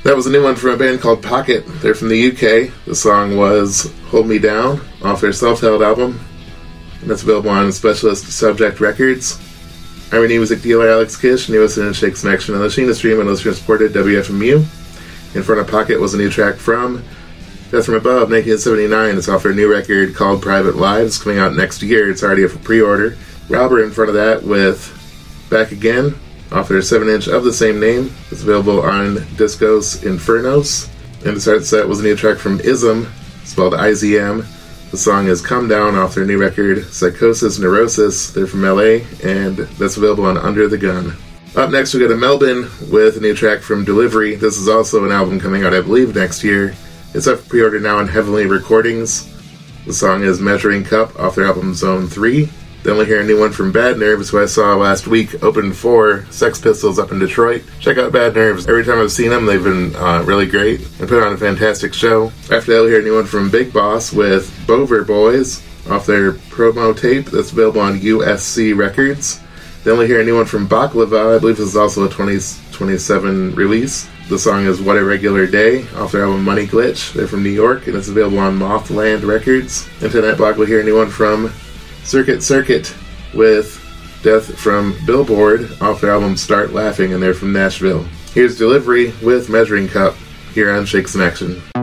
That was a new one from a band called Pocket. They're from the UK. The song was Hold Me Down, off their self-titled album. And that's available on Specialist Subject Records. I'm your music dealer, Alex Kish, and you listen to Shakes in Action on the Sheena Stream and listener-supported WFMU. In front of Pocket was a new track from Death From Above, 1979. It's off their new record called Private Lives, coming out next year. It's already up for pre-order. Robber in front of that with Back Again, off their 7-inch of the same name. It's available on Discos Infernos. And to start the set was a new track from Ism, spelled IZM. The song is Come Down, off their new record Psychosis Neurosis. They're from LA, and that's available on Under the Gun. Up next we go to Melbourne with a new track from Delivery. This is also an album coming out, I believe, next year. It's up for pre-order now on Heavenly Recordings. The song is Measuring Cup, off their album Zone 3. Then we'll hear a new one from Bad Nerves, who I saw last week open for Sex Pistols up in Detroit. Check out Bad Nerves. Every time I've seen them, they've been really great and put on a fantastic show. After that, we'll hear a new one from Big Boss with Bover Boys, off their promo tape that's available on USC Records. Then we'll hear a new one from Baklava. I believe this is also a 2027 release. The song is What a Regular Day, off their album Money Glitch. They're from New York, and it's available on Mothland Records. And to that block, we'll hear a new one from Circuit with Death from Billboard, off their album Start Laughing, and they're from Nashville. Here's Delivery with Measuring Cup, here on Shakes in Action.